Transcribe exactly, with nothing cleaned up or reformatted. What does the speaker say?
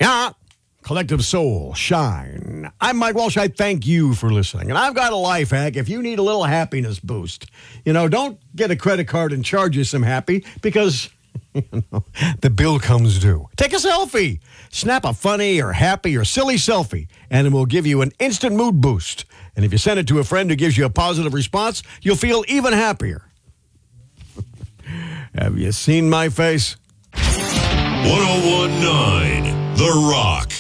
Yeah. Collective Soul, Shine. I'm Mike Walsh. I thank you for listening. And I've got a life hack if you need a little happiness boost. You know, don't get a credit card and charge you some happy because, you know, the bill comes due. Take a selfie. Snap a funny or happy or silly selfie, and it will give you an instant mood boost. And if you send it to a friend who gives you a positive response, you'll feel even happier. Have you seen my face? one oh one point nine The Rock.